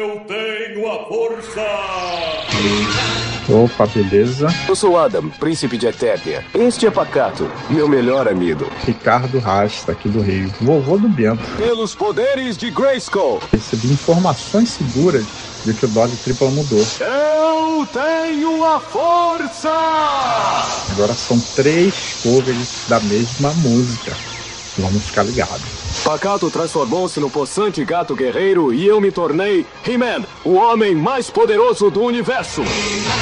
Eu tenho a força! Opa, beleza? Eu sou Adam, príncipe de Eternia. Este é Pacato, meu melhor amigo. Ricardo Rasta, aqui do Rio. Vovô do Bento. Pelos poderes de Grayskull. Recebi informações seguras de que o Dog Tripla mudou. Eu tenho a força! Agora são 3 covers da mesma música. Vamos ficar ligados. Pacato transformou-se no possante gato guerreiro e eu me tornei He-Man, o homem mais poderoso do universo.